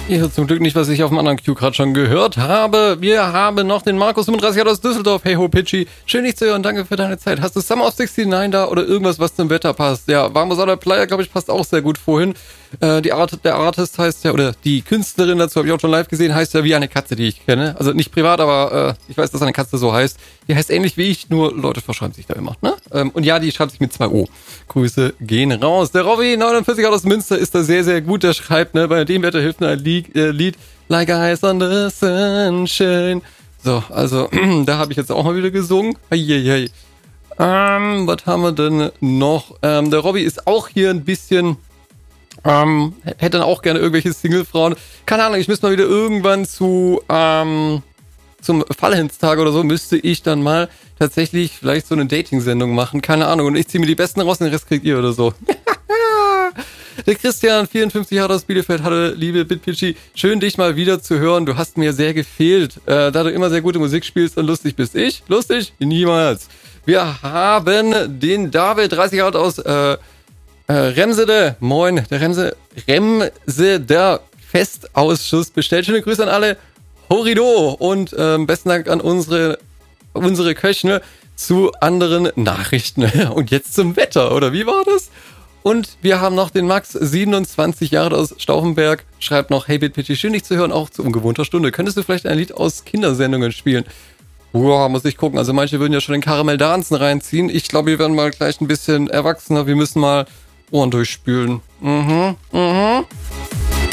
Ihr hört zum Glück nicht, was ich auf dem anderen Cue gerade schon gehört habe. Wir haben noch den Markus 35 aus Düsseldorf. Hey ho, Pitchy. Schön, dich zu hören. Danke für deine Zeit. Hast du Summer of 69 da oder irgendwas, was zum Wetter passt? Ja, Vamos a la Playa, glaube ich, passt auch sehr gut vorhin. Der Artist heißt ja, oder die Künstlerin dazu habe ich auch schon live gesehen, heißt ja wie eine Katze, die ich kenne. Also nicht privat, aber ich weiß, dass eine Katze so heißt. Die heißt ähnlich wie ich, nur Leute verschreiben sich da immer. Ne? Und ja, die schreibt sich mit 2 O. Grüße gehen raus. Der Robby 49 aus Münster ist da sehr, sehr gut. Der schreibt, ne, bei dem Wetter hilft ein Lied Like Eyes on the Sunshine. So, also da habe ich jetzt auch mal wieder gesungen. Hey. Was haben wir denn noch? Der Robby ist auch hier ein bisschen hätte dann auch gerne irgendwelche Singlefrauen. Keine Ahnung, ich müsste mal wieder irgendwann zum Valentinstag oder so, müsste ich dann mal tatsächlich vielleicht so eine Dating-Sendung machen. Keine Ahnung. Und ich ziehe mir die Besten raus und den Rest kriegt ihr oder so. Der Christian, 54 Jahre aus Bielefeld, hallo, liebe BitPitchy. Schön, dich mal wieder zu hören. Du hast mir sehr gefehlt, da du immer sehr gute Musik spielst und lustig bist. Ich? Lustig? Niemals. Wir haben den David, 30 Jahre aus Remsede, moin, der Remseder Festausschuss bestellt. Schöne Grüße an alle. Horido und besten Dank an unsere Köchne zu anderen Nachrichten. Und jetzt zum Wetter, oder wie war das? Und wir haben noch den Max, 27 Jahre aus Stauffenberg, schreibt noch, hey BitPitchy, schön dich zu hören, auch zu ungewohnter Stunde. Könntest du vielleicht ein Lied aus Kindersendungen spielen? Boah, muss ich gucken. Also manche würden ja schon den Karamell Dancen reinziehen. Ich glaube, wir werden mal gleich ein bisschen erwachsener. Wir müssen mal Ohren durchspülen.